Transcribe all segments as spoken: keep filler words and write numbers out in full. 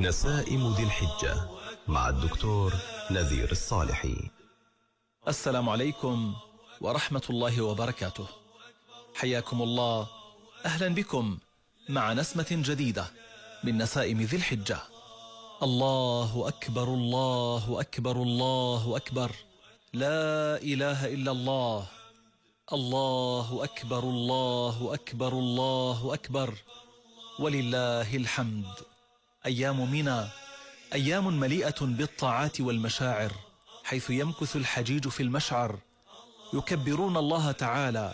نسائم ذي الحجة مع الدكتور نذير الصالحي. السلام عليكم ورحمة الله وبركاته. حياكم الله، أهلا بكم مع نسمة جديدة من نسائم ذي الحجة. الله أكبر الله أكبر الله أكبر، لا إله إلا الله. الله أكبر الله أكبر الله أكبر، ولله الحمد. أيام منى أيام مليئة بالطاعات والمشاعر، حيث يمكث الحجيج في المشعر يكبرون الله تعالى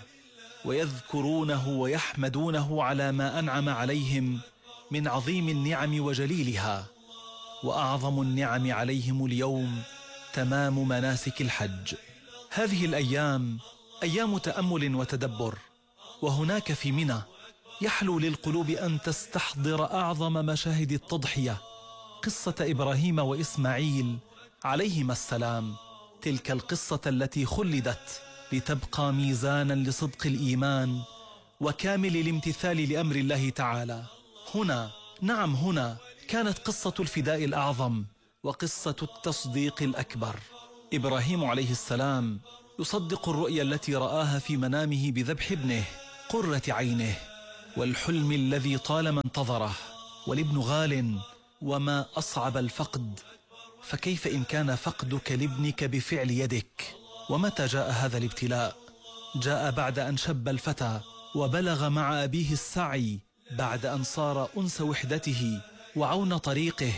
ويذكرونه ويحمدونه على ما أنعم عليهم من عظيم النعم وجليلها. وأعظم النعم عليهم اليوم تمام مناسك الحج. هذه الأيام أيام تأمل وتدبر، وهناك في منى يحلو للقلوب أن تستحضر أعظم مشاهد التضحية، قصة إبراهيم وإسماعيل عليهما السلام. تلك القصة التي خلدت لتبقى ميزانا لصدق الإيمان وكامل الامتثال لأمر الله تعالى. هنا، نعم هنا، كانت قصة الفداء الأعظم وقصة التصديق الأكبر. إبراهيم عليه السلام يصدق الرؤيا التي رآها في منامه بذبح ابنه قرة عينه، والحلم الذي طالما انتظره، والابن غال، وما أصعب الفقد. فكيف إن كان فقدك لابنك بفعل يدك؟ ومتى جاء هذا الابتلاء؟ جاء بعد أن شب الفتى وبلغ مع أبيه السعي، بعد أن صار أنس وحدته وعون طريقه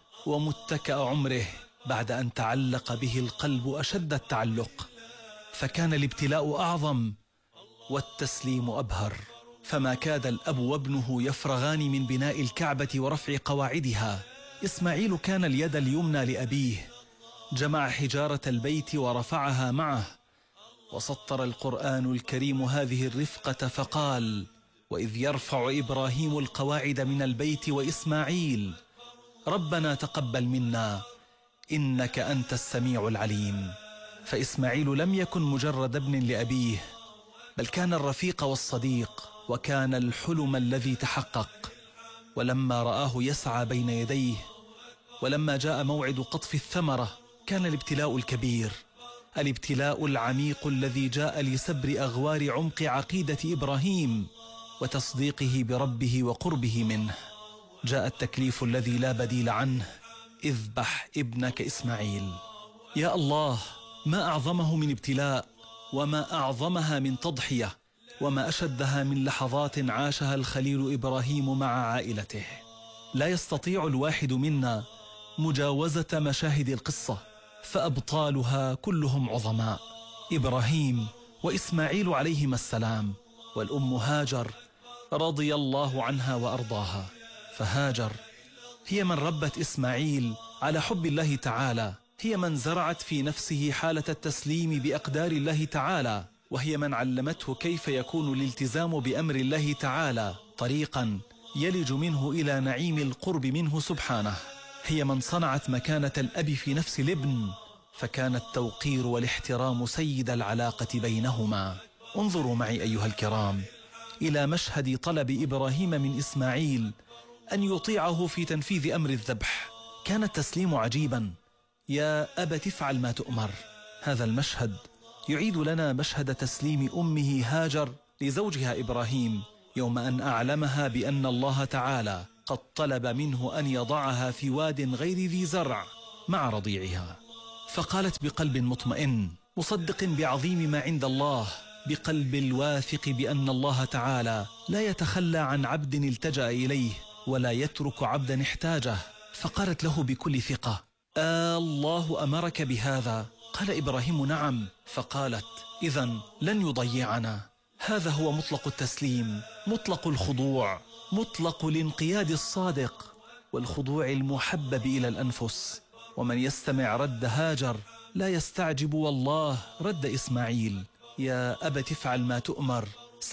ومتكأ عمره، بعد أن تعلق به القلب أشد التعلق. فكان الابتلاء أعظم والتسليم أبهر. فما كاد الأب وابنه يفرغان من بناء الكعبة ورفع قواعدها. إسماعيل كان اليد اليمنى لأبيه، جمع حجارة البيت ورفعها معه. وسطر القرآن الكريم هذه الرفقة فقال: وإذ يرفع إبراهيم القواعد من البيت وإسماعيل ربنا تقبل منا إنك أنت السميع العليم. فإسماعيل لم يكن مجرد ابن لأبيه، بل كان الرفيق والصديق، وكان الحلم الذي تحقق. ولما رآه يسعى بين يديه، ولما جاء موعد قطف الثمرة، كان الابتلاء الكبير، الابتلاء العميق الذي جاء لسبر أغوار عمق عقيدة إبراهيم وتصديقه بربه وقربه منه. جاء التكليف الذي لا بديل عنه: اذبح ابنك إسماعيل. يا الله، ما أعظمه من ابتلاء، وما أعظمها من تضحية، وما أشدها من لحظات عاشها الخليل إبراهيم مع عائلته. لا يستطيع الواحد منا مجاوزة مشاهد القصة، فأبطالها كلهم عظماء: إبراهيم وإسماعيل عليهما السلام، والأم هاجر رضي الله عنها وأرضاها. فهاجر هي من ربت إسماعيل على حب الله تعالى، هي من زرعت في نفسه حالة التسليم بأقدار الله تعالى، وهي من علمته كيف يكون الالتزام بأمر الله تعالى طريقا يلج منه إلى نعيم القرب منه سبحانه. هي من صنعت مكانة الأب في نفس الابن، فكان التوقير والاحترام سيد العلاقة بينهما. انظروا معي أيها الكرام إلى مشهد طلب إبراهيم من إسماعيل أن يطيعه في تنفيذ أمر الذبح. كان التسليم عجيبا: يا أبت افعل ما تؤمر. هذا المشهد يعيد لنا مشهد تسليم أمه هاجر لزوجها إبراهيم يوم أن أعلمها بأن الله تعالى قد طلب منه أن يضعها في واد غير ذي زرع مع رضيعها. فقالت بقلب مطمئن مصدق بعظيم ما عند الله، بقلب الواثق بأن الله تعالى لا يتخلى عن عبد التجأ إليه ولا يترك عبدا احتاجه. فقالت له بكل ثقة: آه الله أمرك بهذا؟ قال إبراهيم: نعم. فقالت: إذن لن يضيعنا. هذا هو مطلق التسليم، مطلق الخضوع، مطلق الانقياد الصادق والخضوع المحبب إلى الأنفس. ومن يستمع رد هاجر لا يستعجب والله رد إسماعيل: يا أبت افعل ما تؤمر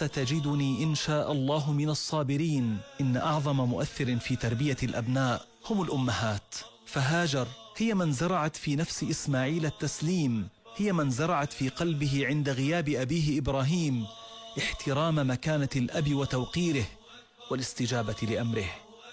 ستجدني إن شاء الله من الصابرين. إن أعظم مؤثر في تربية الأبناء هم الأمهات. فهاجر هي من زرعت في نفس إسماعيل التسليم، هي من زرعت في قلبه عند غياب أبيه إبراهيم احترام مكانة الأب وتوقيره والاستجابة لأمره.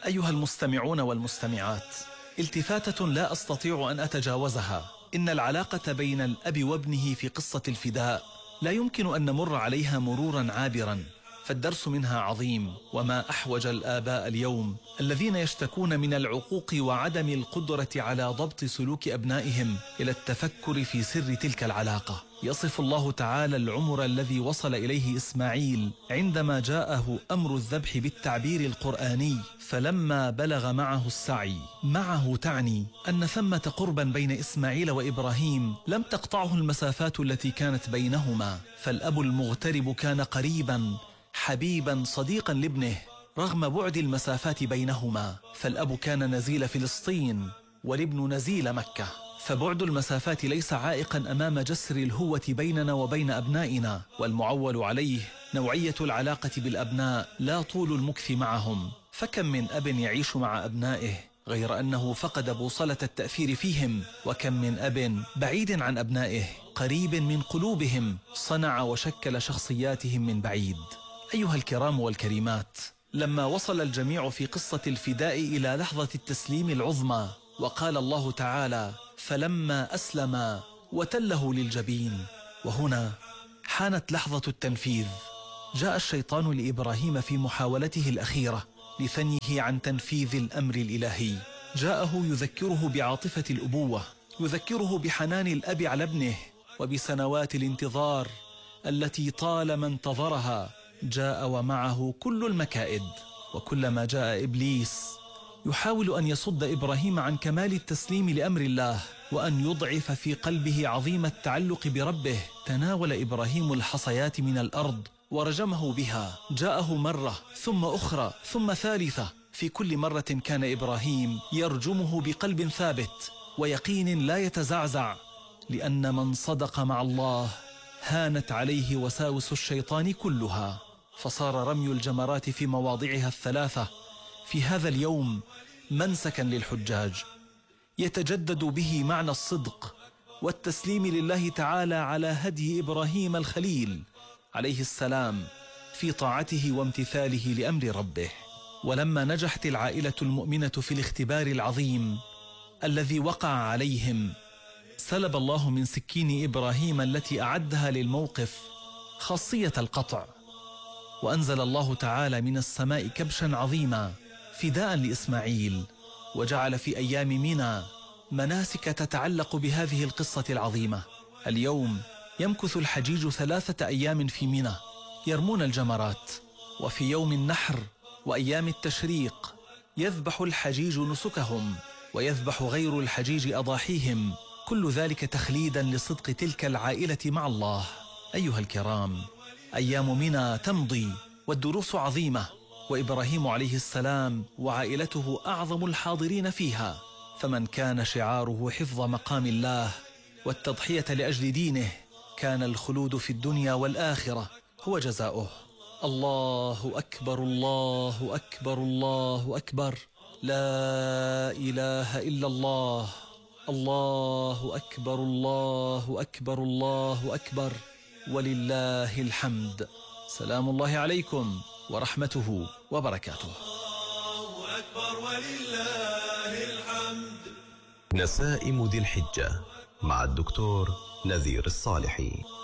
أيها المستمعون والمستمعات، التفاتة لا أستطيع أن أتجاوزها. إن العلاقة بين الأب وابنه في قصة الفداء لا يمكن أن نمر عليها مرورا عابرا، فالدرس منها عظيم. وما أحوج الآباء اليوم الذين يشتكون من العقوق وعدم القدرة على ضبط سلوك أبنائهم إلى التفكر في سر تلك العلاقة. يصف الله تعالى العمر الذي وصل إليه إسماعيل عندما جاءه أمر الذبح بالتعبير القرآني: فلما بلغ معه السعي. معه تعني أن ثمة قربا بين إسماعيل وإبراهيم لم تقطعه المسافات التي كانت بينهما، فالأب المغترب كان قريبا حبيبا صديقا لابنه رغم بعد المسافات بينهما، فالأب كان نزيل فلسطين والابن نزيل مكة، فبعد المسافات ليس عائقا أمام جسر الهوة بيننا وبين أبنائنا، والمعول عليه نوعية العلاقة بالأبناء لا طول المكث معهم. فكم من أب يعيش مع أبنائه غير أنه فقد بوصلة التأثير فيهم، وكم من أب بعيد عن أبنائه قريب من قلوبهم صنع وشكل شخصياتهم من بعيد. أيها الكرام والكريمات، لما وصل الجميع في قصة الفداء إلى لحظة التسليم العظمى، وقال الله تعالى: فلما أسلما وتله للجبين، وهنا حانت لحظة التنفيذ. جاء الشيطان لإبراهيم في محاولته الأخيرة لثنيه عن تنفيذ الأمر الإلهي. جاءه يذكره بعاطفة الأبوة، يذكره بحنان الأب على ابنه وبسنوات الانتظار التي طالما انتظرها. جاء ومعه كل المكائد، وكلما جاء إبليس يحاول أن يصد إبراهيم عن كمال التسليم لأمر الله وأن يضعف في قلبه عظيم التعلق بربه، تناول إبراهيم الحصيات من الأرض ورجمه بها. جاءه مرة ثم أخرى ثم ثالثة، في كل مرة كان إبراهيم يرجمه بقلب ثابت ويقين لا يتزعزع، لأن من صدق مع الله هانت عليه وساوس الشيطان كلها. فصار رمي الجمرات في مواضعها الثلاثة في هذا اليوم منسكا للحجاج، يتجدد به معنى الصدق والتسليم لله تعالى على هدي إبراهيم الخليل عليه السلام في طاعته وامتثاله لأمر ربه. ولما نجحت العائلة المؤمنة في الاختبار العظيم الذي وقع عليهم، سلب الله من سكين إبراهيم التي أعدها للموقف خاصية القطع، وأنزل الله تعالى من السماء كبشا عظيما فداء لإسماعيل، وجعل في أيام منى مناسك تتعلق بهذه القصة العظيمة. اليوم يمكث الحجيج ثلاثة أيام في منى يرمون الجمرات، وفي يوم النحر وأيام التشريق يذبح الحجيج نسكهم، ويذبح غير الحجيج أضاحيهم، كل ذلك تخليدا لصدق تلك العائلة مع الله. أيها الكرام، أيام منى تمضي والدروس عظيمة، وإبراهيم عليه السلام وعائلته أعظم الحاضرين فيها، فمن كان شعاره حفظ مقام الله والتضحية لأجل دينه كان الخلود في الدنيا والآخرة هو جزاؤه. الله أكبر، الله أكبر، الله أكبر، لا إله إلا الله، الله أكبر، الله أكبر، الله أكبر، ولله الحمد. سلام الله عليكم ورحمته وبركاته. الله أكبر ولله الحمد. نسائم ذي الحجة مع الدكتور نذير الصالحي.